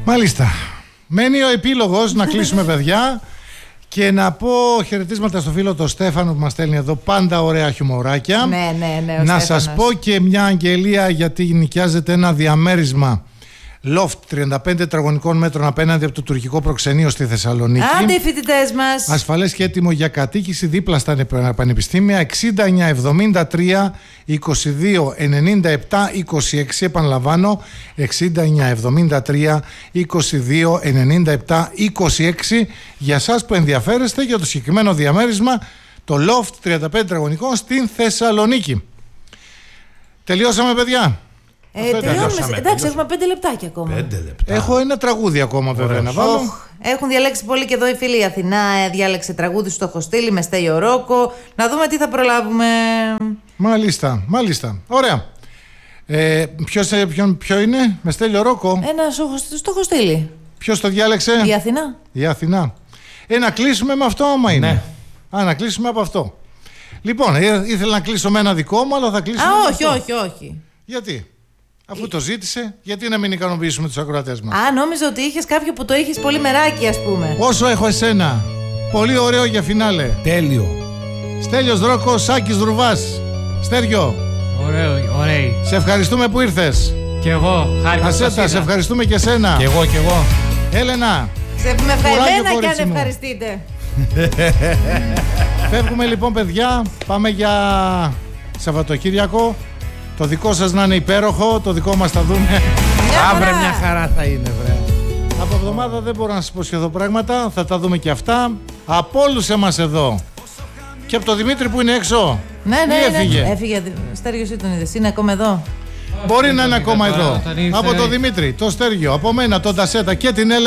Μάλιστα. Μένει ο επίλογος να κλείσουμε, παιδιά, και να πω χαιρετίσματα στο φίλο τον Στέφανο που μας στέλνει εδώ πάντα ωραία χιουμοράκια. Ναι, να σας πω και μια αγγελία, γιατί νοικιάζεται ένα διαμέρισμα loft 35 τετραγωνικών μέτρων απέναντι από το τουρκικό προξενείο στη Θεσσαλονίκη. Άντε οι φοιτητές μας. Ασφαλές και έτοιμο για κατοίκηση δίπλα στα πανεπιστήμια. 6973 22 97 26. Επαναλαμβάνω, 6973 22 97 26. Για σας που ενδιαφέρεστε για το συγκεκριμένο διαμέρισμα, το loft 35 τετραγωνικών στην Θεσσαλονίκη. Τελειώσαμε, παιδιά. Τελειώνουμε. Εντάξει, έχουμε 5 λεπτάκια ακόμα. 5 λεπτά. Έχω ένα τραγούδι ακόμα, βέβαια, να βάλω. Έχουν διαλέξει πολύ και εδώ η φίλη Αθηνά. Διάλεξε τραγούδι στο έχω στείλει με Στέλιο Ρόκο. Να δούμε τι θα προλάβουμε. Μάλιστα. Ωραία. Ποιο είναι, με Στέλιο Ρόκο? Ένα στο έχω στείλει. Ποιος το διάλεξε? Η Αθηνά. Η Αθηνά. Να κλείσουμε με αυτό, άμα είναι. Ναι. Να κλείσουμε από αυτό. Λοιπόν, ήθελα να κλείσω με ένα δικό μου, αλλά θα κλείσω. Όχι. Γιατί? Αφού το ζήτησε, γιατί να μην ικανοποιήσουμε τους ακροατές μας? Νόμιζα ότι είχες κάποιο που το είχες πολύ μεράκι, ας πούμε. Όσο έχω εσένα. Πολύ ωραίο για φινάλε. Τέλειο. Στέλιος Ρόκος, Σάκης Δρουβάς. Στέργιο. Ωραίοι. Σε ευχαριστούμε που ήρθες. Και εγώ, χάρηκα. Ασέτα, σε ευχαριστούμε και εσένα. Κι εγώ. Έλενα. Σε Κουράγιο, εμένα και κορίτσι αν μου. ευχαριστείτε. Φεύγουμε λοιπόν, παιδιά. Πάμε για Σαββατοκύριακο. Το δικό σας να είναι υπέροχο. Το δικό μας θα δούμε. Αύριο μια χαρά θα είναι, βρε. Από εβδομάδα δεν μπορώ να σας πω σχεδόν πράγματα. Θα τα δούμε και αυτά. Από όλους εμάς εδώ. Και από το Δημήτρη που είναι έξω. Ναι. Έφυγε. Έφυγε. Στέργιος, τον είδες. Είναι ακόμα εδώ. Μπορεί να είναι ακόμα εδώ. Τον ήρθε. Από το Δημήτρη, το Στέργιο, από μένα, τον Τασέτα και την Έλενα.